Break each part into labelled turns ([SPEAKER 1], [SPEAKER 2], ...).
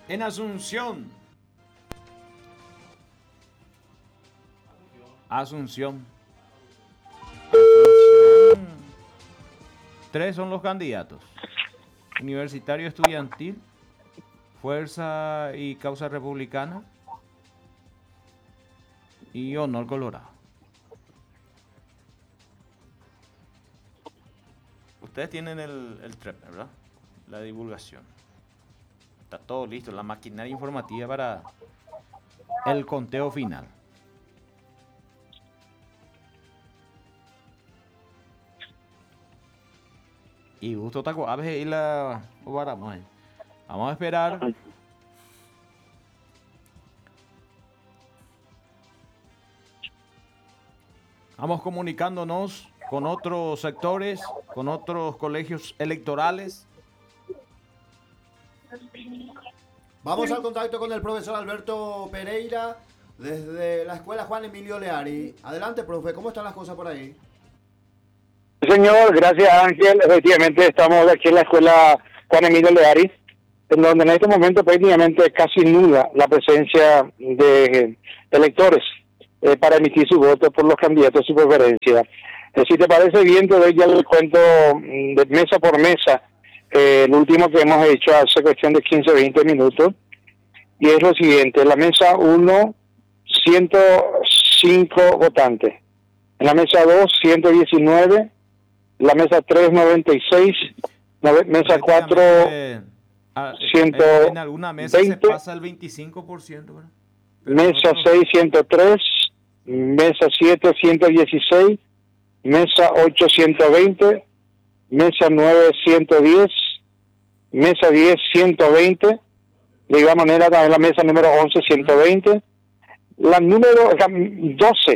[SPEAKER 1] En Asunción. Asunción. Tres son los candidatos. Universitario Estudiantil, Fuerza y Causa Republicana y Honor Colorado. Ustedes tienen el TREP, ¿verdad? La divulgación. Está todo listo, la maquinaria informativa para el conteo final. Y justo taco, a ver, y la vamos a esperar. Vamos comunicándonos con otros sectores, con otros colegios electorales.
[SPEAKER 2] Vamos al contacto con el profesor Alberto Pereira desde la escuela Juan Emilio Leari. Adelante, profe, ¿cómo están las cosas por ahí?
[SPEAKER 3] Señor, gracias Ángel. Efectivamente estamos aquí en la escuela Juan Emilio Leari, en donde en este momento prácticamente es casi nula la presencia de electores para emitir su voto por los candidatos de su preferencia. Si te parece bien, te doy ya el cuento de mesa por mesa, el último que hemos hecho hace cuestión de 15-20 minutos, y es lo siguiente: la mesa 1, 105 votantes; en la mesa 2, 119; la mesa 3, 96; mesa 4,
[SPEAKER 1] en alguna mesa
[SPEAKER 3] 120,
[SPEAKER 1] se pasa el 25%, ¿verdad?
[SPEAKER 3] Mesa 6, 103; mesa 7, 116; mesa 8, 120; mesa 9, 110; mesa 10, 120; de igual manera también la mesa número 11, 120; la número 12,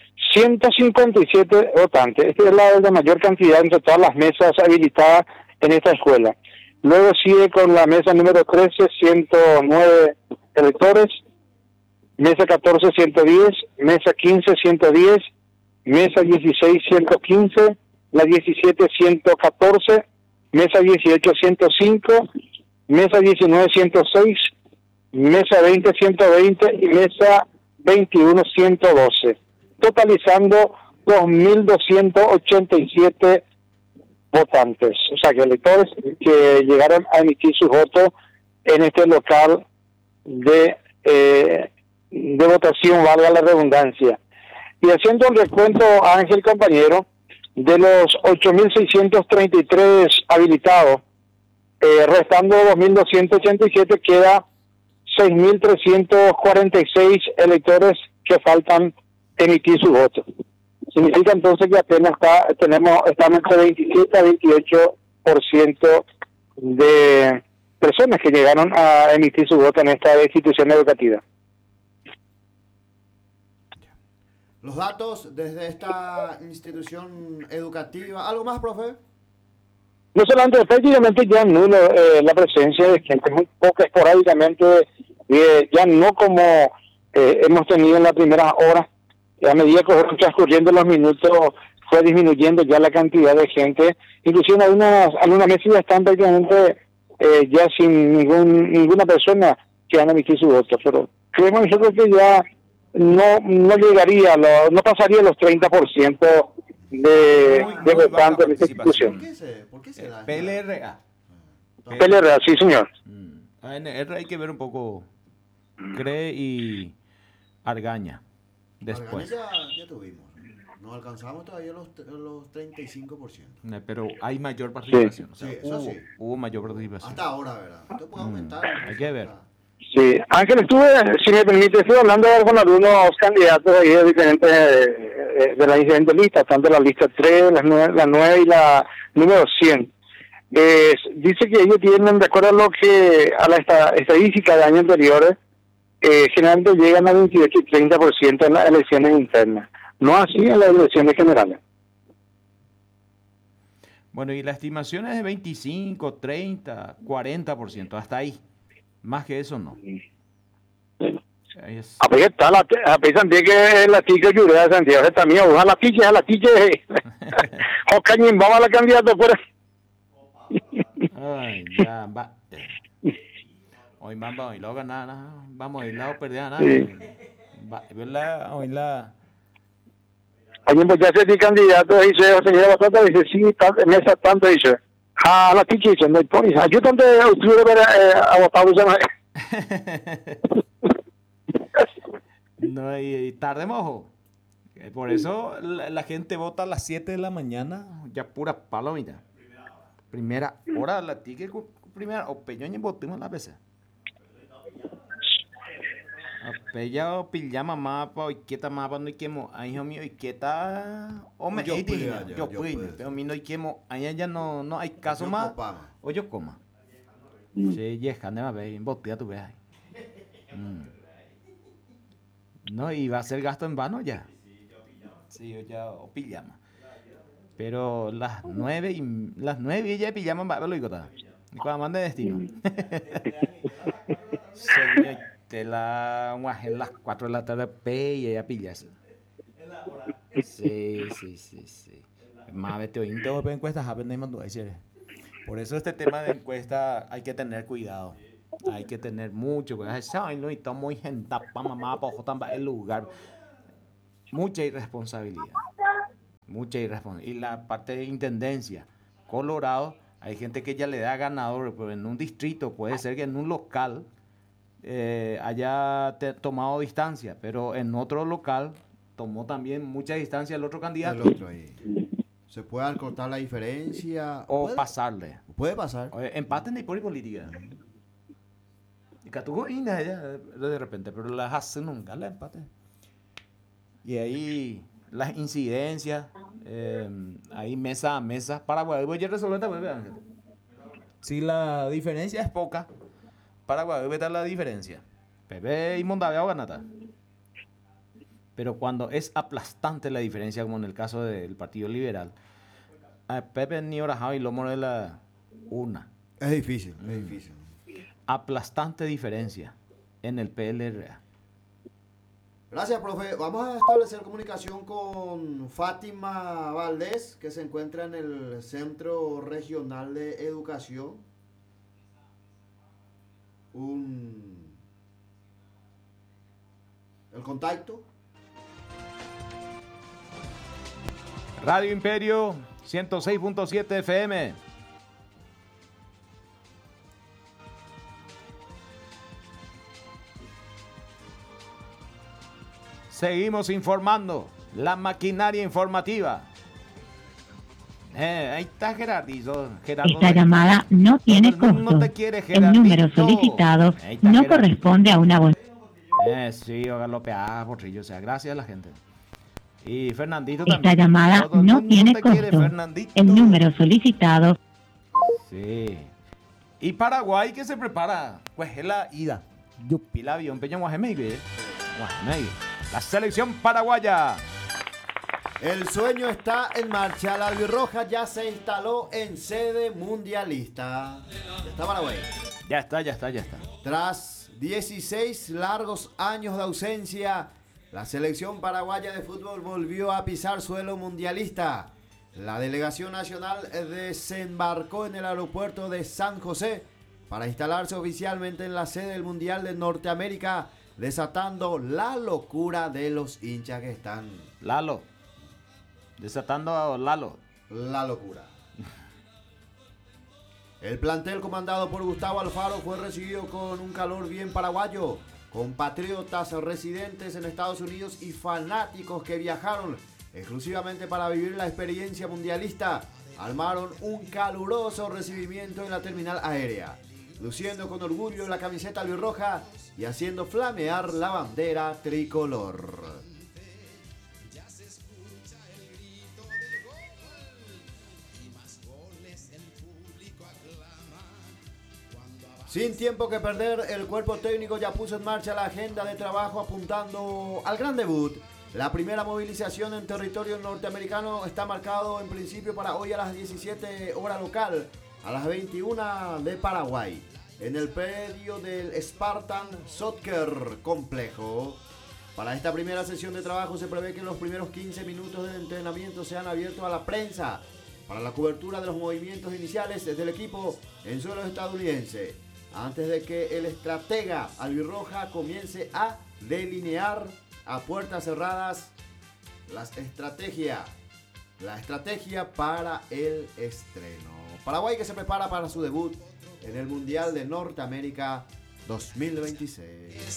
[SPEAKER 3] 157 votantes. Esta es la de mayor cantidad entre todas las mesas habilitadas en esta escuela. Luego sigue con la mesa número 13, 109 electores; mesa 14, 110; mesa 15, 110; mesa 16, 115; la 17, 114; mesa 18, 105; mesa 19, 106; mesa 20, 120 y mesa 21, 112. Totalizando 2.287 votantes, o sea que electores que llegaron a emitir su voto en este local de votación, valga la redundancia. Y haciendo un recuento, Ángel, compañero, de los 8.633 habilitados, restando 2.287, queda 6.346 electores que faltan emitir su voto. Significa entonces que apenas estamos entre 27 a 28% de personas que llegaron a emitir su voto en esta institución educativa.
[SPEAKER 2] Los datos desde esta institución educativa. ¿Algo más, profe?
[SPEAKER 3] No solamente, prácticamente ya nulo la presencia de gente, muy poca, esporádicamente, ya no como hemos tenido en las primeras horas. A medida que fueron transcurriendo los minutos, fue disminuyendo ya la cantidad de gente. Inclusive algunas mesas ya están prácticamente ya sin ninguna persona que han emitido su voto. Pero creemos nosotros que ya no llegaría, no pasaría los 30% de votantes de esta institución.
[SPEAKER 2] ¿Por qué se da?
[SPEAKER 1] PLRA.
[SPEAKER 3] PLRA, sí, señor.
[SPEAKER 1] ANR hay que ver un poco CRE y Argaña. Después.
[SPEAKER 2] Ya tuvimos. No alcanzamos todavía los 35%.
[SPEAKER 1] Pero hay mayor participación.
[SPEAKER 2] Sí,
[SPEAKER 1] O sea,
[SPEAKER 2] eso sí.
[SPEAKER 1] Hubo mayor participación.
[SPEAKER 2] Hasta ahora, ¿verdad? Esto puede aumentar.
[SPEAKER 1] Hay que ver.
[SPEAKER 3] Sí, Ángel, si me permite, estuve hablando con algunos candidatos ahí de diferentes, de las diferentes listas, tanto la lista 3, la 9 y la número 100. Dice que ellos tienen, de acuerdo a la estadística de años anteriores, generalmente llegan a 28 y 30% en las elecciones internas, no así en las elecciones generales.
[SPEAKER 1] Bueno, y la estimación es de 25, 30, 40%, hasta ahí. Más que eso no.
[SPEAKER 3] A pesar está a pesar de que la tica ayuda a Santiago también, ojalá la tica, o cañín, vamos a la candidata por
[SPEAKER 1] Ay, ya va. Hoy vamos a ir a ganar, vamos a ir a perder nada.
[SPEAKER 3] Sí.
[SPEAKER 1] ¿Verdad? Hoy la...
[SPEAKER 3] Alguien pues ya se di candidato y se señora bastante dice sí, mesa tanto dice. La tiki dice, no hay ponis. Yo tanto estuve a votar
[SPEAKER 1] No, y tarde mojo. Por eso la gente vota a las 7 de la mañana, ya pura palomita. Primera hora la tique, primera, o peñoña votemos la veces. Apella o pillama mapa o iqueta mapa no quemo ahí mío iqueta o me yo puedo pero mi no quemo ahí ya no hay caso más o yo coma sí yeja no ve botea tu ve no y va a ser gasto en vano ya sí yo ya o pillama pero las 9 y ya pillama va lo icota y cuando mande destino de las 4 de la tarde y ella pillas. Sí. Más vete hoy no te encuestas por eso este tema de encuesta hay que tener cuidado. Hay que tener mucho cuidado. Ay, no, y estamos muy gente para mamá para el lugar. Mucha irresponsabilidad. Y la parte de intendencia. Colorado, hay gente que ya le da ganador, pero en un distrito puede ser que en un local haya tomado distancia, pero en otro local tomó también mucha distancia el otro candidato.
[SPEAKER 2] El otro ahí. ¿Se puede acortar la diferencia?
[SPEAKER 1] O pasarle.
[SPEAKER 2] Puede pasar.
[SPEAKER 1] Empate ni por política. Y Catugo y nada ya de repente, pero las hacen nunca la empate. Y ahí las incidencias, ahí mesa a mesa. Paraguay, voy a resolver también, Ángel. Si la diferencia es poca, Paraguay ve la diferencia. Pepe y Mondaviao ganata. Pero cuando es aplastante la diferencia, como en el caso del Partido Liberal, a Pepe ni Orajao y Lomo de la una.
[SPEAKER 2] Es difícil.
[SPEAKER 1] Aplastante diferencia en el PLRA.
[SPEAKER 2] Gracias, profe. Vamos a establecer comunicación con Fátima Valdés, que se encuentra en el Centro Regional de Educación. El contacto.
[SPEAKER 1] Radio Imperio 106.7 FM. Seguimos informando. La maquinaria informativa. Ahí está Gerardito.
[SPEAKER 4] Esta llamada no tiene costo. El número solicitado no corresponde a una voz.
[SPEAKER 1] Sí, galopeada, Porrillo. O sea, gracias a la gente. Y Fernandito
[SPEAKER 4] Esta
[SPEAKER 1] también.
[SPEAKER 4] llamada no tiene costo. El número solicitado.
[SPEAKER 1] Sí. Y Paraguay, ¿qué se prepara? Pues es la ida. Yo pila avión, peña Guajemegui. La selección paraguaya.
[SPEAKER 2] El sueño está en marcha. La albirroja ya se instaló en sede mundialista. Ya está Paraguay.
[SPEAKER 1] Ya está.
[SPEAKER 2] Tras 16 largos años de ausencia, la selección paraguaya de fútbol volvió a pisar suelo mundialista. La delegación nacional desembarcó en el aeropuerto de San José para instalarse oficialmente en la sede del Mundial de Norteamérica, desatando la locura de los hinchas que están.
[SPEAKER 1] Desatando a Lalo.
[SPEAKER 2] La locura. El plantel comandado por Gustavo Alfaro fue recibido con un calor bien paraguayo. Compatriotas residentes en Estados Unidos y fanáticos que viajaron exclusivamente para vivir la experiencia mundialista armaron un caluroso recibimiento en la terminal aérea, luciendo con orgullo la camiseta albirroja y haciendo flamear la bandera tricolor. Sin tiempo que perder, el cuerpo técnico ya puso en marcha la agenda de trabajo apuntando al gran debut. La primera movilización en territorio norteamericano está marcado en principio para hoy a las 17 hora local, a las 21 de Paraguay, en el predio del Spartan Soccer Complejo. Para esta primera sesión de trabajo se prevé que los primeros 15 minutos del entrenamiento sean abiertos a la prensa para la cobertura de los movimientos iniciales del equipo en suelo estadounidense. antes de que el estratega albirroja comience a delinear a puertas cerradas la estrategia para el estreno. Paraguay que se prepara para su debut en el Mundial de Norteamérica 2026.